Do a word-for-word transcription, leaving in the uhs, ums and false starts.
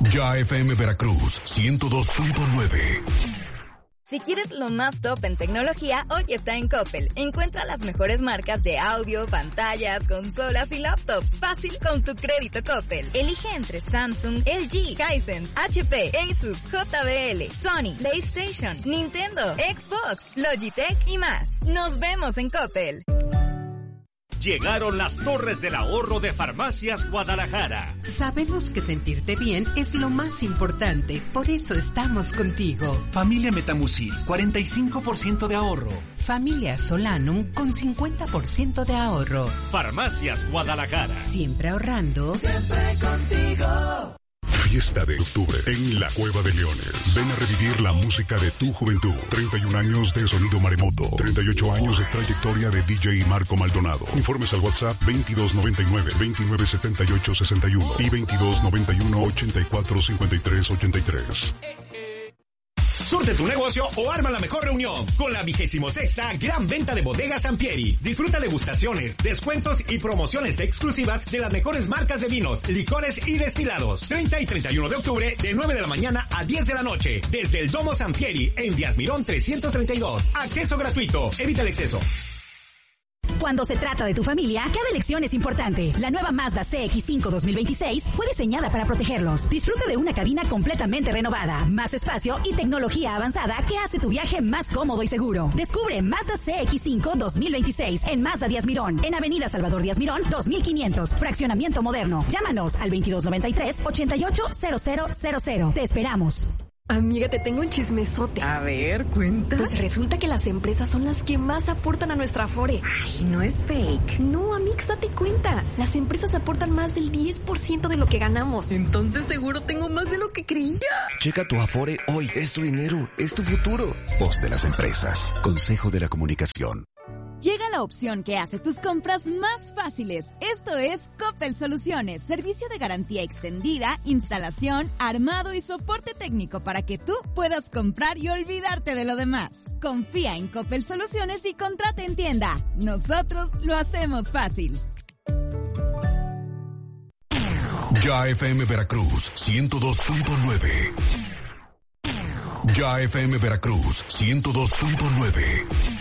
Ya F M Veracruz ciento dos punto nueve. Si quieres lo más top en tecnología, hoy está en Coppel. Encuentra las mejores marcas de audio, pantallas, consolas y laptops. Fácil con tu crédito Coppel. Elige entre Samsung, L G, Hisense, H P, Asus, J B L, Sony, PlayStation, Nintendo, Xbox, Logitech y más. Nos vemos en Coppel. Llegaron las Torres del Ahorro de Farmacias Guadalajara. Sabemos que sentirte bien es lo más importante, por eso estamos contigo. Familia Metamucil, cuarenta y cinco por ciento de ahorro. Familia Solanum con cincuenta por ciento de ahorro. Farmacias Guadalajara. Siempre ahorrando. Siempre contigo. Fiesta de octubre en la Cueva de Leones. Ven a revivir la música de tu juventud. treinta y un años de sonido maremoto. treinta y ocho años de trayectoria de D J Marco Maldonado. Informes al WhatsApp veintidós noventa y nueve, veintinueve setenta y ocho sesenta y uno y veintidós noventa y uno ochenta y cuatro cincuenta y tres ochenta y tres. Surte tu negocio o arma la mejor reunión con la vigésimo sexta Gran Venta de Bodegas Sampieri. Disfruta degustaciones, descuentos y promociones exclusivas de las mejores marcas de vinos, licores y destilados. treinta y treinta y uno de octubre de nueve de la mañana a diez de la noche. Desde el Domo Sampieri en Díaz Mirón trescientos treinta y dos. Acceso gratuito. Evita el exceso. Cuando se trata de tu familia, cada elección es importante. La nueva Mazda C X cinco dos mil veintiséis fue diseñada para protegerlos. Disfruta de una cabina completamente renovada, más espacio y tecnología avanzada que hace tu viaje más cómodo y seguro. Descubre Mazda C X cinco dos mil veintiséis en Mazda Díaz Mirón, en Avenida Salvador Díaz Mirón, dos mil quinientos, Fraccionamiento Moderno. Llámanos al veintidós noventa y tres, ochenta y ocho, cero cero cero cero. Te esperamos. Amiga, te tengo un chismesote. A ver, cuenta. Pues resulta que las empresas son las que más aportan a nuestra Afore. Ay, no es fake. No, amix, date cuenta. Las empresas aportan más del diez por ciento de lo que ganamos. Entonces seguro tengo más de lo que creía. Checa tu Afore hoy. Es tu dinero, es tu futuro. Voz de las empresas. Consejo de la Comunicación. Llega la opción que hace tus compras más fáciles. Esto es Coppel Soluciones, servicio de garantía extendida, instalación, armado y soporte técnico para que tú puedas comprar y olvidarte de lo demás. Confía en Coppel Soluciones y contrata en tienda. Nosotros lo hacemos fácil. Ya F M Veracruz ciento dos punto nueve. Ya F M Veracruz ciento dos punto nueve.